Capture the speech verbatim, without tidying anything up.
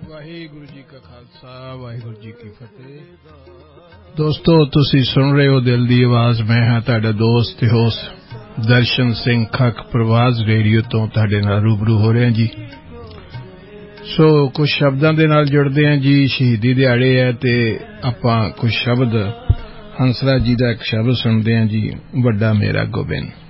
ਵਾਹਿਗੁਰੂ ਜੀ ਕਾ ਖਾਲਸਾ ਵਾਹਿਗੁਰੂ ਜੀ ਕੀ ਫਤਿਹ। ਦੋਸਤੋ, ਤੁਸੀਂ ਸੁਣ ਰਹੇ ਹੋ ਦਿਲ ਦੀ ਆਵਾਜ਼। ਮੈਂ ਹਾਂ ਤੁਹਾਡਾ ਦੋਸਤ ਤੇ ਹੋਸਟ ਦਰਸ਼ਨ ਸਿੰਘ ਖੱਕ ਪ੍ਰਵਾਜ਼ ਰੇਡੀਓ ਤੋਂ ਤੁਹਾਡੇ ਨਾਲ ਰੂਬਰੂ ਹੋ ਰਿਹਾ ਜੀ। ਸੋ ਕੁਝ ਸ਼ਬਦਾਂ ਦੇ ਨਾਲ ਜੁੜਦੇ ਹਾਂ ਜੀ। ਸ਼ਹੀਦੀ ਦਿਹਾੜੇ ਹੈ ਤੇ ਆਪਾਂ ਕੁਝ ਸ਼ਬਦ ਹੰਸਰਾਜ ਜੀ ਦਾ ਇੱਕ ਸ਼ਬਦ ਸੁਣਦੇ ਹਾਂ ਜੀ, ਵੱਡਾ ਮੇਰਾ ਗੋਬਿੰਦ।